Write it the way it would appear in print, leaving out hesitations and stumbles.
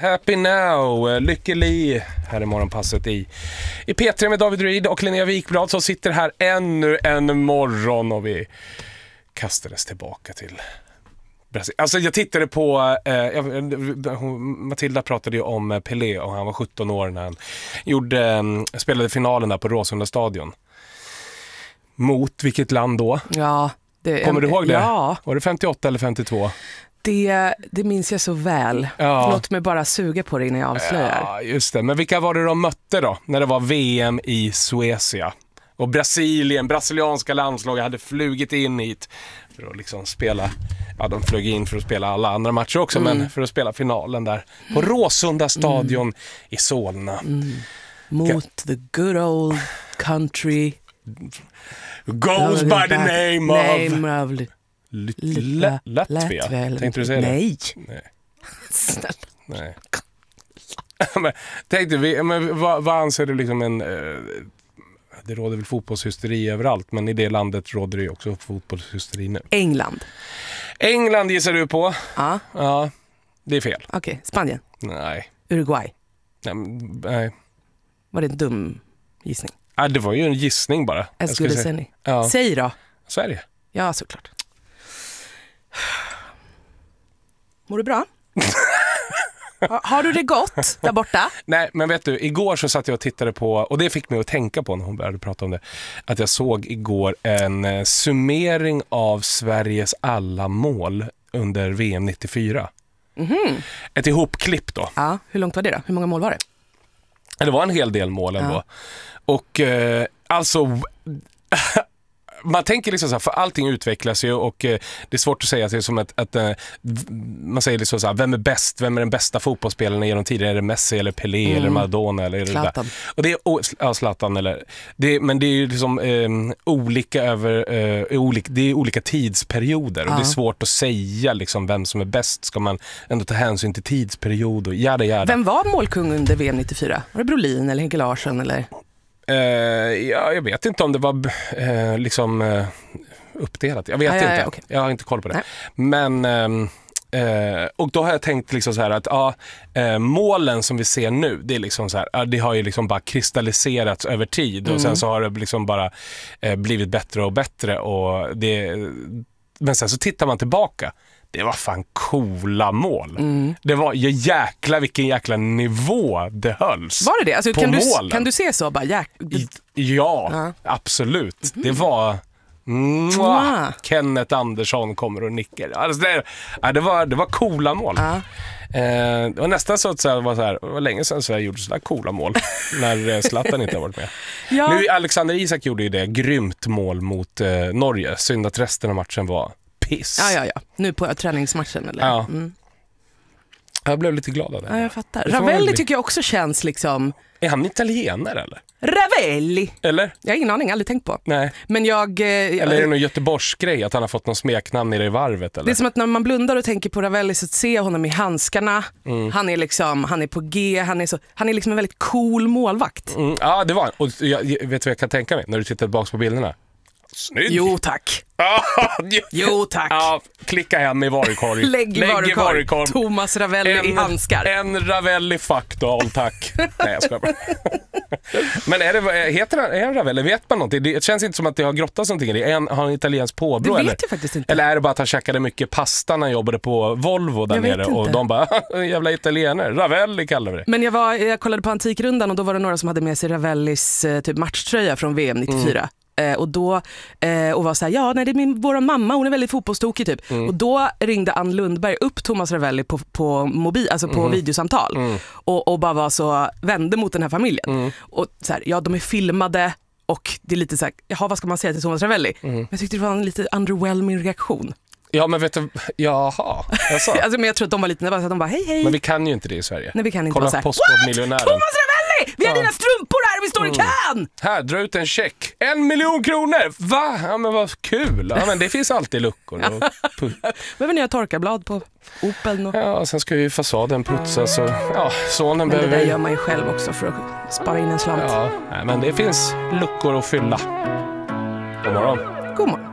Happy Now, lycklig. Här är morgonpasset i P3 med David Reed och Linnea Wikblad som sitter här ännu en morgon och vi kastades tillbaka till Brasilien. Alltså jag tittade på, Matilda pratade ju om Pelé och han var 17 år när han spelade finalen där på Råsunda stadion. Mot vilket land då? Ja. Kommer du ihåg det? Ja. Var det 58 eller 52? Det minns jag så väl. Ja. Låt mig bara suga på det innan jag avslöjar. Ja, just det. Men vilka var det de mötte då? När det var VM i Suecia. Och brasilianska landslaget hade flugit in hit för att liksom spela. Ja, de flög in för att spela alla andra matcher också, men för att spela finalen där på Råsunda stadion i Solna. Mot the good old country goes by the name of Latvia. Tänkte du säga det? Nej. Snälla. Nej. Men tänkte vi, men vad anser du liksom det råder väl fotbollshysteri överallt, men i det landet råder det ju också fotbollshysteri nu. England gissar du på? Ja. Ja, det är fel. Okej, Spanien. Nej. Uruguay. Nej. Var det en dum gissning? Ja, det var ju en gissning bara. Ja. Säg då. Sverige. Ja, såklart. Mår du bra? Har du det gott där borta? Nej, men vet du, igår så satt jag och tittade på, och det fick mig att tänka på när hon började prata om det, att jag såg igår en summering av Sveriges alla mål under VM 94. Ett ihopklipp då. Ja, hur långt var det då? Hur många mål var det? Det var en hel del mål ändå. Ja. Och alltså man tänker liksom så här, för allting utvecklas ju och det är svårt att säga att det är som att man säger liksom så här, vem är bäst, vem är den bästa fotbollsspelaren genom tiden? Är det Messi eller Pelé eller Maradona eller Zlatan. Och det är Zlatan eller men det är ju liksom olika det är olika tidsperioder och det är svårt att säga liksom vem som är bäst. Ska man ändå ta hänsyn till tidsperiod och jada. Vem var målkung under VM 94? Var det Brolin eller Henke Larsson eller? Ja, jag vet inte om det var liksom uppdelat. Jag vet inte. Okay. Jag har inte koll på det. Nej. Men och då har jag tänkt liksom så här att målen som vi ser nu, det är liksom så här, det har ju liksom bara kristalliserats över tid och sen så har det liksom bara blivit bättre och bättre och men sen så tittar man tillbaka. Det var fan coola mål. Det var vilken jäkla nivå det hölls. Var det det? Alltså, kan du se så? Bara, ja, absolut. Det var Kenneth Andersson kommer och nickar. Alltså, det var coola mål. Det var nästan så att det var länge sedan så jag gjorde sådär coola mål när Zlatan inte har varit med. Nu Alexander Isak gjorde ju det grymt mål mot Norge. Synd att resten av matchen var piss. Ja. Nu på träningsmatchen eller? Ja. Jag blev lite glad av det. Ja, jag fattar. Ravelli tycker jag också känns liksom... Är han italienare eller? Ravelli! Eller? Jag har ingen aning, aldrig tänkt på. Nej. Men eller är det någon Göteborgsgrej att han har fått någon smeknamn nere i varvet? Eller? Det är som att när man blundar och tänker på Ravelli så ser jag honom i handskarna. Han är på G, han är liksom en väldigt cool målvakt. Ja, det var han. Och jag vet vad jag kan tänka mig när du tittar tillbaka på bilderna. Snygg. Jo tack. Ja, klicka hem i varukorg. Lägg i varukorg. Thomas Ravelli i handskar. En Ravelli fuck då, tack. Nej, jag skojar bara. Men är han Ravelli? Vet man någonting? Det känns inte som att det har grottats någonting. Har han italiensk påbrå? Det vet jag faktiskt inte. Eller är det bara att han käkade mycket pasta när han jobbade på Volvo där nere? Och de bara, jävla italienare. Ravelli kallar vi det. Men jag kollade på Antikrundan och då var det några som hade med sig Ravellis typ matchtröja från VM 94. Och då och var så här, det är vår mamma, hon är väldigt fotbollstokig typ. Och då ringde Ann Lundberg upp Thomas Ravelli på mobil, alltså på videosamtal och bara var så, vände mot den här familjen. Och så här, de är filmade och det är lite så här, vad ska man säga till Thomas Ravelli? Men jag tyckte det var en lite underwhelming reaktion. Ja, men vet du, jaha. Alltså, men jag tror att de var lite nervösa, att de bara hej. Men vi kan ju inte det i Sverige. Nej, vi kan inte. Kolla på Postkodmiljonären. Thomas Ravelli! Vi har dina strumpor här, vi står i kön! Här, dra ut en check. 1 miljon kronor! Va? Ja, men vad kul. Ja, men det finns alltid luckor. Behöver ni ha torkarblad på Opeln? Ja, sen ska ju fasaden putsas och sonen behöver... Men det där gör man ju själv också för att spara in en slant. Ja, men det finns luckor att fylla. God morgon. God morgon.